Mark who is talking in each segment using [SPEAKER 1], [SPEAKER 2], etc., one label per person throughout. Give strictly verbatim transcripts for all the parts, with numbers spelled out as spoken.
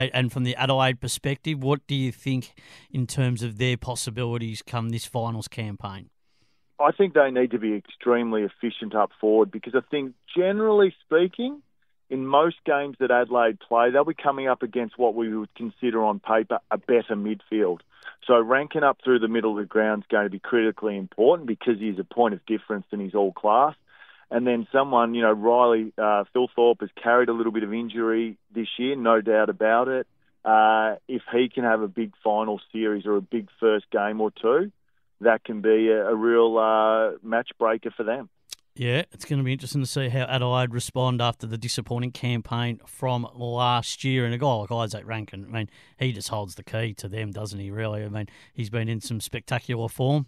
[SPEAKER 1] And from the Adelaide perspective, what do you think in terms of their possibilities come this finals campaign?
[SPEAKER 2] I think they need to be extremely efficient up forward because I think, generally speaking, in most games that Adelaide play, they'll be coming up against what we would consider on paper a better midfield. So ranking up through the middle of the ground is going to be critically important because he's a point of difference and he's all class. And then someone, you know, Riley uh, Thilthorpe has carried a little bit of injury this year, no doubt about it. Uh, if he can have a big final series or a big first game or two, that can be a, a real uh, match breaker for them.
[SPEAKER 1] Yeah, it's going to be interesting to see how Adelaide respond after the disappointing campaign from last year. And a guy like Isaac Rankin, I mean, he just holds the key to them, doesn't he, really? I mean, he's been in some spectacular form.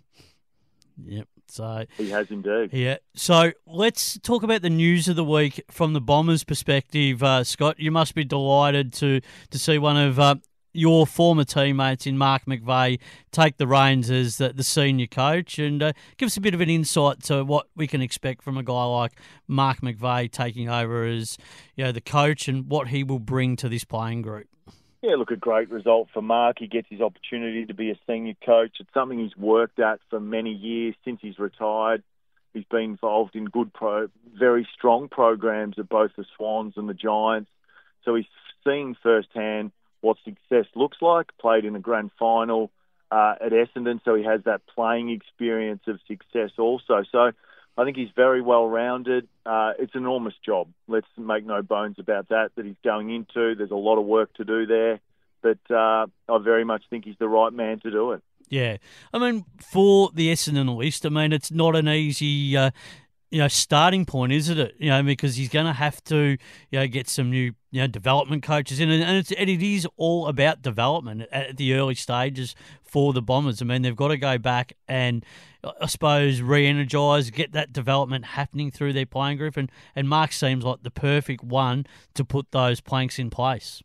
[SPEAKER 1] Yep. So
[SPEAKER 2] he has indeed.
[SPEAKER 1] Yeah. So let's talk about the news of the week from the Bombers' perspective. Uh, Scott, you must be delighted to to see one of uh, your former teammates in Mark McVeigh take the reins as the, the senior coach, and uh, give us a bit of an insight to what we can expect from a guy like Mark McVeigh taking over as, you know, the coach and what he will bring to this playing group.
[SPEAKER 2] Yeah, look, a great result for Mark. He gets his opportunity to be a senior coach. It's something he's worked at for many years since he's retired. He's been involved in good, pro, very strong programs at both the Swans and the Giants. So he's seen firsthand what success looks like, played in a grand final uh, at Essendon, so he has that playing experience of success also. So I think he's very well-rounded. Uh, it's an enormous job. Let's make no bones about that, that he's going into. There's a lot of work to do there, but uh, I very much think he's the right man to do it.
[SPEAKER 1] Yeah. I mean, for the Essendon list, I mean, it's not an easy... Uh, you know, starting point, isn't it? You know, because he's going to have to, you know, get some new, you know, development coaches in, and it's and it is all about development at the early stages for the Bombers. I mean, they've got to go back and, I suppose, re-energise, get that development happening through their playing group, and and Mark seems like the perfect one to put those planks in place.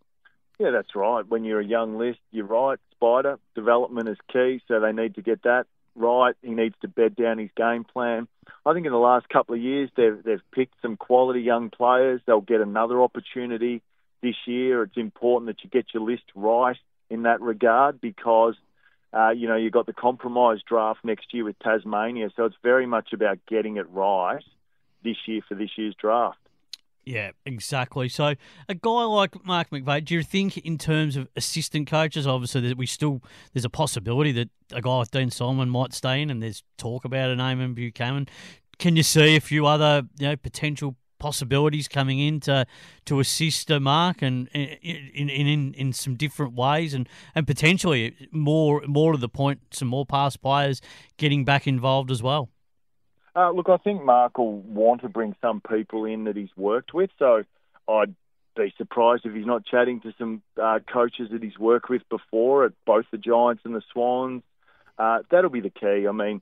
[SPEAKER 2] Yeah, that's right. When you're a young list, you're right, Spider. Development is key, so they need to get that right. He needs to bed down his game plan. I think in the last couple of years, they've, they've picked some quality young players. They'll get another opportunity this year. It's important that you get your list right in that regard because, uh, you know, you've got the compromise draft next year with Tasmania. So it's very much about getting it right this year for this year's draft.
[SPEAKER 1] Yeah, exactly. So a guy like Mark McVeigh, do you think in terms of assistant coaches, obviously that we still, there's a possibility that a guy like Dean Solomon might stay in, and there's talk about a name in Buchanan. Can you see a few other, you know, potential possibilities coming in to, to assist uh, Mark and in, in in in some different ways, and, and potentially more more to the point, some more past players getting back involved as well?
[SPEAKER 2] Uh, look, I think Mark will want to bring some people in that he's worked with, so I'd be surprised if he's not chatting to some uh, coaches that he's worked with before at both the Giants and the Swans. Uh, that'll be the key. I mean,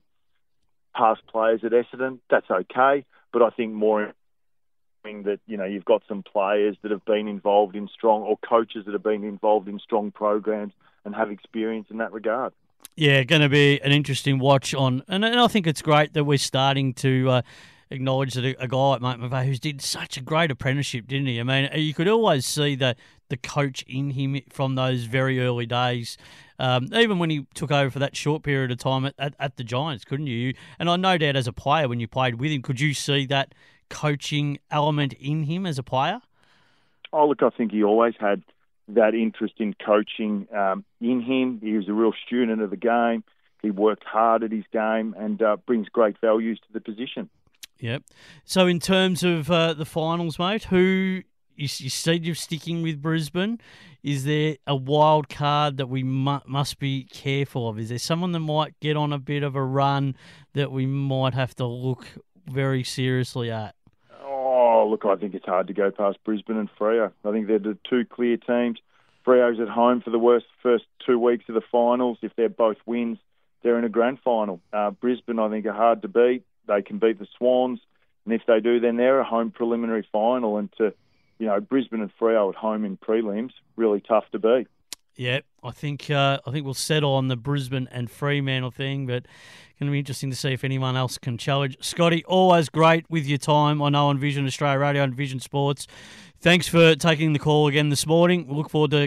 [SPEAKER 2] past players at Essendon, that's okay, but I think more that, you know, you've got some players that have been involved in strong, or coaches that have been involved in strong programs and have experience in that regard.
[SPEAKER 1] Yeah, going to be an interesting watch on, and, and I think it's great that we're starting to uh, acknowledge that a, a guy like Mark McVeigh, who did such a great apprenticeship, didn't he? I mean, you could always see the the coach in him from those very early days, um, even when he took over for that short period of time at, at, at the Giants, couldn't you? And I no doubt as a player, when you played with him, could you see that coaching element in him as a player?
[SPEAKER 2] Oh, look, I think he always had that interest in coaching um, in him. He was a real student of the game. He worked hard at his game and uh, brings great values to the position.
[SPEAKER 1] Yep. So in terms of uh, the finals, mate, who you, you said you're sticking with Brisbane. Is there a wild card that we mu- must be careful of? Is there someone that might get on a bit of a run that we might have to look very seriously at?
[SPEAKER 2] Oh, look, I think it's hard to go past Brisbane and Freo. I think they're the two clear teams. Freo's at home for the worst first two weeks of the finals. If they're both wins, they're in a grand final. Uh, Brisbane, I think, are hard to beat. They can beat the Swans, and if they do, then they're a home preliminary final. And to, you know, Brisbane and Freo at home in prelims, really tough to beat.
[SPEAKER 1] Yeah, I think uh, I think we'll settle on the Brisbane and Fremantle thing, but it's going to be interesting to see if anyone else can challenge. Scotty, always great with your time. I know on Vision Australia Radio and Vision Sports. Thanks for taking the call again this morning. We look forward to